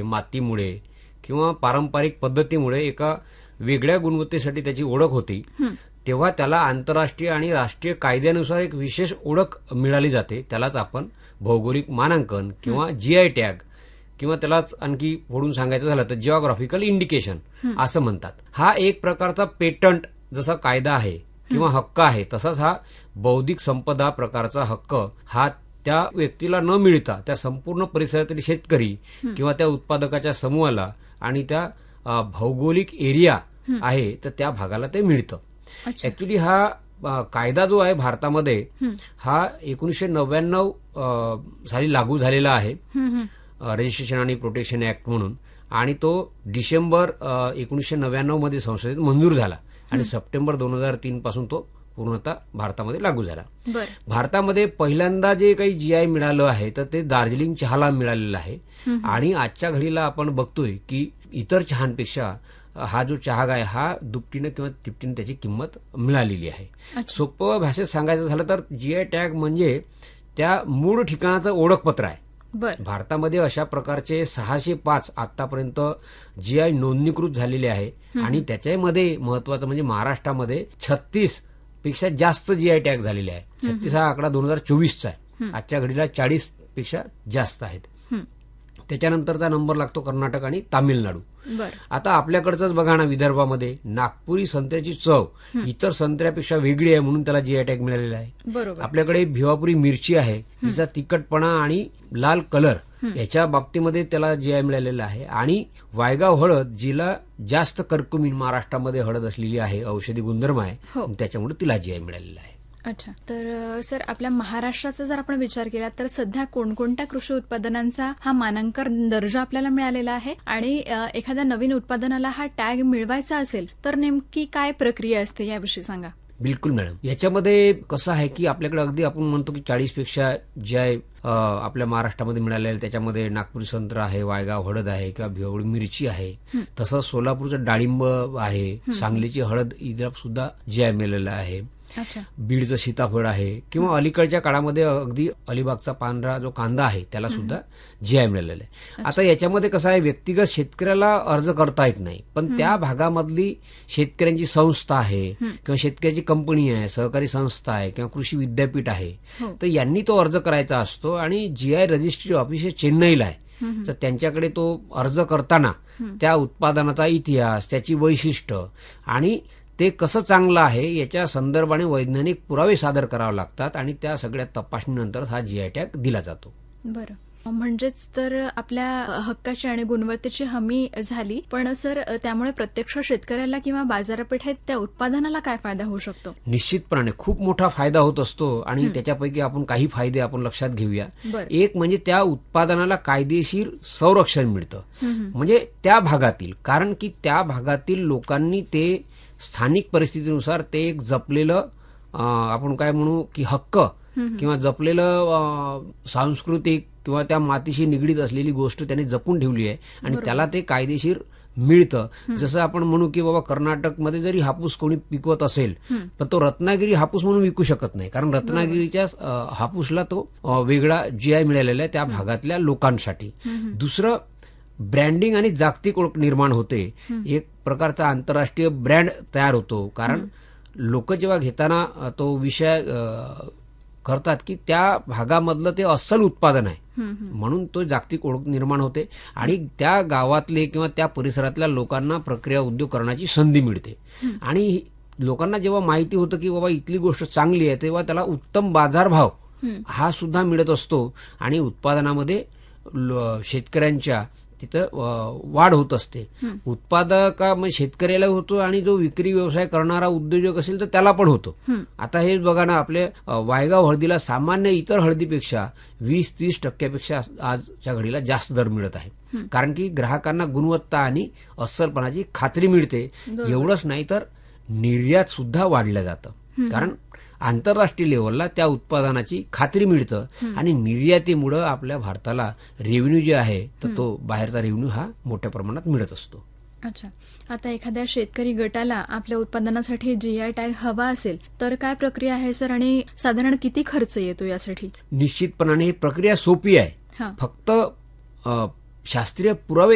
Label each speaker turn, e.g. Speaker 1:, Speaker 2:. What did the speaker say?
Speaker 1: मातीमुळे किंवा पारंपरिक पद्धतीमुळे एका वेगळ्या गुणवत्तेसाठी त्याची ओळख होती, तेव्हा त्याला आंतरराष्ट्रीय आणि राष्ट्रीय कायद्यानुसार एक विशेष ओळख मिळाली जाते. त्यालाच आपण भौगोलिक मानांकन किंवा जीआय टॅग किंवा त्यालाच आणखी फोडून सांगायचं झालं तर जिओग्राफिकल इंडिकेशन असं म्हणतात. हा एक प्रकारचा पेटंट जसा कायदा आहे किंवा हक्क आहे, तसाच हा बौद्धिक संपदा प्रकारचा हक्क हा त्या व्यक्तीला न मिळता त्या संपूर्ण परिसरातील शेतकरी किंवा त्या उत्पादकाच्या समूहाला आणि त्या भौगोलिक एरिया आहे तर त्या भागाला ते मिळतं. ऍक्च्युली हा कायदा जो आहे भारतामध्ये हा 1999 साली लागू झालेला आहे, रजिस्ट्रेशन आणि प्रोटेक्शन ऍक्ट म्हणून, आणि तो डिसेंबर 1999 मध्ये संसदेत मंजूर झाला आणि सप्टेंबर 2003 पासून तो पूर्णतः भारतामध्ये लागू झाला. भारतामध्ये पहिल्यांदा जे काही जीआय मिळालं आहे तर ते दार्जिलिंग चहाला मिळालेलं आहे आणि आजच्या घडीला आपण बघतोय की इतर चहांपेक्षा हा जो चहा आहे हा दुपटीनं किंवा तिपटीनं त्याची किंमत मिळालेली आहे. सोपं भाषेत सांगायचं झालं तर जीआय टॅग म्हणजे त्या मूळ ठिकाणाचं ओळखपत्र आहे. भारतामध्ये अशा प्रकारचे 605 आतापर्यंत जीआय नोंदणीकृत झालेले आहे आणि त्याच्यामध्ये महत्वाचं म्हणजे महाराष्ट्रामध्ये 36 पेक्षा जास्त जीआय टॅग झालेले आहे. 36 हा आकडा 2024चा आहे. आजच्या घडीला 40 पेक्षा जास्त आहेत. त्याच्यानंतरचा नंबर लागतो कर्नाटक आणि तामिळनाडू. आता आपल्याकडचंच बघा ना, विदर्भामध्ये नागपुरी संत्र्याची चव इतर संत्र्यापेक्षा वेगळी आहे म्हणून त्याला जीआय टॅग मिळालेला आहे. आपल्याकडे भिवापुरी मिरची आहे, तिचा तिखटपणा आणि लाल कलर याच्या बाबतीमध्ये त्याला जीआय मिळालेला आहे. आणि वायगाव हळद, जिला जास्त कर्कुमिन महाराष्ट्रामध्ये हळद असलेली आहे, औषधी गुणधर्म आहे, त्याच्यामुळे तिला जीआय मिळालेला आहे.
Speaker 2: अच्छा, तर सर आपल्या महाराष्ट्राचा जर आपण विचार केला तर सध्या कोणकोणत्या कृषी उत्पादनांचा हा मानांकन दर्जा आपल्याला मिळालेला आहे आणि एखाद्या नवीन उत्पादनाला हा टॅग मिळवायचा असेल तर नेमकी काय प्रक्रिया असते याविषयी सांगा.
Speaker 1: बिलकुल मॅडम, याच्यामध्ये कसं आहे की आपल्याकडे अगदी आपण म्हणतो की 40 पेक्षा जीआय आपल्या महाराष्ट्रामध्ये मिळालेलं, त्याच्यामध्ये नागपुरी संत्रा आहे, वायगाव हळद आहे किंवा भिवापुरी मिरची आहे, तसंच सोलापूरचं डाळिंब आहे, सांगलीची हळद इथं सुद्धा जीआय मिळालेलं आहे, बीडचं सीताफळ आहे किंवा अलीकडच्या काळामध्ये अगदी अलिबागचा पांढरा जो कांदा आहे त्याला सुद्धा जीआय मिळालेला आहे. आता याच्यामध्ये कसं आहे, व्यक्तिगत शेतकऱ्याला अर्ज करता येत नाही, पण त्या भागामधली शेतकऱ्यांची संस्था आहे किंवा शेतकऱ्याची कंपनी आहे, सहकारी संस्था आहे किंवा कृषी विद्यापीठ आहे, तर यांनी तो अर्ज करायचा असतो आणि जीआय रजिस्ट्री ऑफिस हे चेन्नईला आहे. तर त्यांच्याकडे तो अर्ज करताना त्या उत्पादनाचा इतिहास, त्याची वैशिष्ट्य आणि ते कसं चांगलं आहे याच्या संदर्भाने वैज्ञानिक पुरावे सादर करावे लागतात आणि त्या सगळ्या तपासणीनंतर हा जीआय टॅग दिला जातो.
Speaker 2: बरं, म्हणजेच तर आपल्या हक्काची आणि गुणवत्तेची हमी झाली, पण सर त्यामुळे प्रत्यक्ष शेतकऱ्याला किंवा बाजारपेठेत त्या उत्पादनाला काय फायदा होऊ शकतो?
Speaker 1: निश्चितपणे खूप मोठा फायदा होत असतो आणि त्याच्यापैकी आपण काही फायदे आपण लक्षात घेऊया. एक म्हणजे त्या उत्पादनाला कायदेशीर संरक्षण मिळतं, म्हणजे त्या भागातील, कारण की त्या भागातील लोकांनी ते स्थानिक परिस्थितीनुसार ते एक जपलेलं आपण काय म्हणू की हक्क किंवा जपलेलं सांस्कृतिक किंवा त्या मातीशी निगडीत असलेली गोष्ट त्यांनी जपून ठेवली आहे आणि त्याला ते कायदेशीर मिळतं. जसं आपण म्हणू की बाबा कर्नाटकमध्ये जरी हापूस कोणी पिकवत असेल पण तो रत्नागिरी हापूस म्हणून विकू शकत नाही, कारण रत्नागिरीच्या हापूसला तो वेगळा जीआय मिळालेला आहे त्या भागातल्या लोकांसाठी. दुसरं, ब्रँडिंग आणि जागतिक ओळख निर्माण होते, एक प्रकारचा आंतरराष्ट्रीय ब्रँड तयार होतो, कारण लोक जेव्हा घेताना तो विषय करतात की त्या भागामधलं ते अस्सल उत्पादन आहे म्हणून तो जागतिक ओळख निर्माण होते आणि त्या गावातले किंवा त्या परिसरातल्या लोकांना प्रक्रिया उद्योग करण्याची संधी मिळते. आणि लोकांना जेव्हा माहिती होतं की बाबा इथली गोष्ट चांगली आहे तेव्हा त्याला उत्तम बाजारभाव हा सुद्धा मिळत असतो आणि उत्पादनामध्ये शेतकऱ्यांच्या तिथं वाढ होत असते. उत्पादका म्हणजे शेतकऱ्याला होतो आणि जो विक्री व्यवसाय करणारा उद्योजक असेल तर त्याला पण होतो. आता हे बघा ना, आपल्या वायगाव हळदीला सामान्य इतर हळदीपेक्षा 20-30% आजच्या घडीला जास्त दर मिळत आहे, कारण की ग्राहकांना गुणवत्ता आणि अस्सलपणाची खात्री मिळते. एवढंच नाही तर निर्यात सुद्धा वाढलं जातं, कारण आंतरराष्ट्रीय लेव्हलला त्या उत्पादनाची खात्री मिळतं आणि निर्यातीमुळे आपल्या भारताला रेव्हेन्यू जे आहे तर तो बाहेरचा रेव्हेन्यू हा मोठ्या प्रमाणात मिळत असतो.
Speaker 2: अच्छा, आता एखाद्या शेतकरी गटाला आपल्या उत्पादनासाठी जीआय टॅग हवा असेल तर काय प्रक्रिया आहे सर आणि साधारण किती खर्च येतो यासाठी?
Speaker 1: निश्चितपणाने ही प्रक्रिया सोपी आहे, फक्त शास्त्रीय पुरावे